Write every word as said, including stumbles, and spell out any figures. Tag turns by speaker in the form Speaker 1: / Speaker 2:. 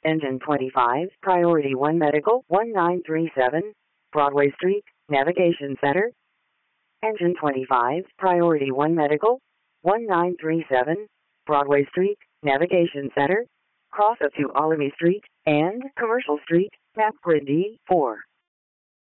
Speaker 1: Engine twenty-five, Priority one Medical, one nine three seven, Broadway Street, Navigation Center. Engine twenty-five, Priority one Medical, one nine three seven, Broadway Street, Navigation Center. Cross up to Alamy Street and Commercial Street, map grid D four.